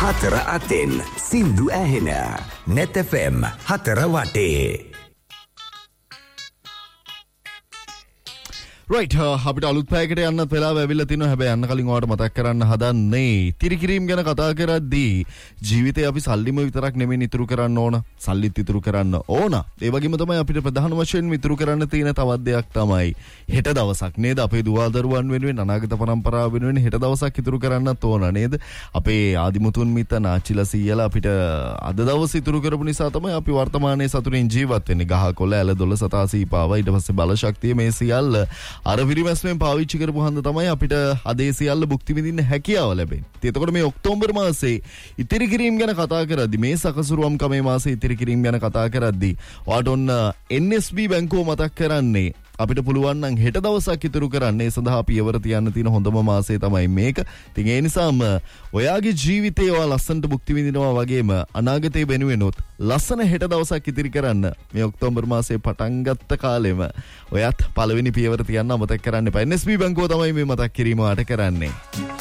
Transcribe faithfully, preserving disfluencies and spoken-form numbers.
හතර අතෙන් සින්දු ඇහෙන net F M හතර වටේ. right අපිට අලුත් පැයකට යන්නත් වෙලාව ඇවිල්ලා තිනවා. හැබැයි යන්න කලින් ඔයාලට මතක් කරන්න හදන්නේ ඉතිරි කිරීම ගැන කතා කරද්දී ජීවිතේ අපි සල්ලිම විතරක් නෙමෙයි ඉතුරු කරන්න ඕන, සල්ලිත් ඉතුරු කරන්න ඕන. ඒ වගේම තමයි අපිට ප්‍රධාන වශයෙන් ඉතුරු කරන්න තියෙන තවත් දෙයක් තමයි හෙට දවසක් නේද? අපේ දුවා දරුවන් වෙනුවෙන්, අනාගත පරම්පරාව වෙනුවෙන් හෙට දවසක් ඉතුරු කරන්නත් ඕන නේද? අපේ ආදිමුතුන් මිත නාචිලා සීයලා අපිට අද දවස් ඉතුරු කරපු නිසා තමයි අපි වර්තමානයේ සතුටින් ජීවත් වෙන්නේ. ගහ කොළ ඇල දොළ සතා සීපාව ඊට පස්සේ බල ශක්තිය මේ සියල්ල අර විරිමැස්මෙන් පාවිච්චි කරපු හන්ද තමයි අපිට අදේ සියල්ල භුක්ති විඳින්න හැකියාව ලැබෙන්නේ. එතකොට මේ ඔක්තෝබර් මාසේ ඉතිරි කිරීම ගැන කතා කරද්දී, මේ සකසුරුවම් කමේ මාසේ ඉතිරි කිරීම ගැන කතා කරද්දී ඔයාට ඔන්න N S B බැංකුව මතක් කරන්නේ අපිට පුළුවන් නම් හෙට දවසක් ඉතුරු කරන්න. ඒ සඳහා පියවර තියන්න තියෙන හොඳම මාසේ තමයි මේක. ඉතින් ඒ නිසාම ඔයාගේ ජීවිතේ ඔයා ලස්සනට භුක්ති විඳිනවා වගේම අනාගතේ වෙනුවෙනොත් ලස්සන හෙට දවසක් ඉතිරි කරන්න මේ ඔක්තෝබර් මාසේ පටන් ගත්ත කාලෙම ඔයත් පළවෙනි පියවර තියන්න අමතක කරන්න එපා. N S B බැංකුව තමයි මේ මතක් කිරීම වාට කරන්නේ.